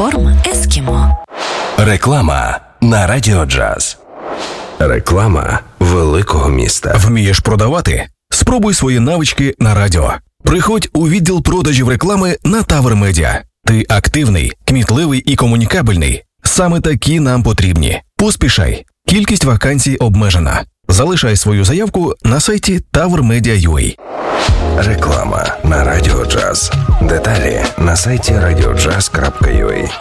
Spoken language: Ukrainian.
Форма Ескімо. Реклама на Радіо Джаз. Реклама великого міста. Вмієш продавати? Спробуй свої навички на радіо. Приходь у відділ продажів реклами на Тавр Медіа. Ти активний, кмітливий і комунікабельний. Саме такі нам потрібні. Поспішай. Кількість вакансій обмежена. Залишай свою заявку на сайті tavrmedia.ua. Реклама на Радіо Джаз. Деталі на сайті radiojazz.ua.